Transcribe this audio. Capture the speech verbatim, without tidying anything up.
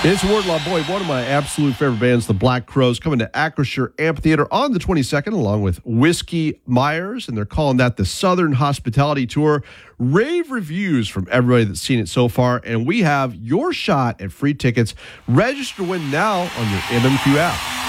It's Wardlaw Boy, one of my absolute favorite bands, the Black Crowes, coming to Acrisure Amphitheater on the twenty-second, along with Whiskey Myers, and they're calling that the Southern Hospitality Tour. Rave reviews from everybody that's seen it so far, and we have your shot at free tickets. Register to win now on your M M Q app.